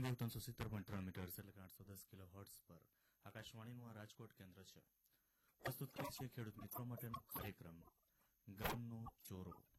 Medium wave 370.3 metres એટલે કે 810 kilo hertz પર આકાશવાણીનું આ રાજકોટ કેન્દ્ર છે. પ્રસ્તુત કરે છે ખેડૂત મિત્રો માટેનો કાર્યક્રમ ગામનો ચોરો.